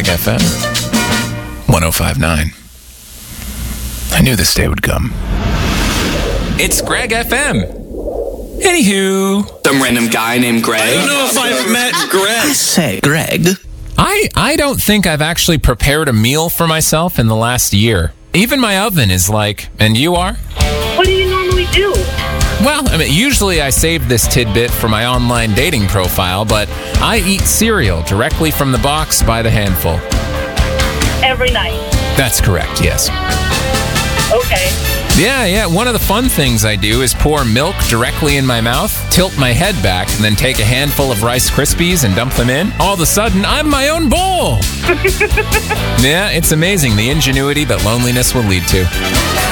FM 105.9. I knew this day would come. It's Greg FM. Anywho. Some random guy named Greg. I don't know if I've met Greg. I say, Greg. I don't think I've actually prepared a meal for myself in the last year. Even my oven is like, and you are? What do you normally do? Well, I mean, usually I save this tidbit for my online dating profile, but I eat cereal directly from the box by the handful. Every night. That's correct, yes. Okay. Yeah. One of the fun things I do is pour milk directly in my mouth, tilt my head back, and then take a handful of Rice Krispies and dump them in. All of a sudden, I'm my own bowl. Yeah, it's amazing the ingenuity that loneliness will lead to.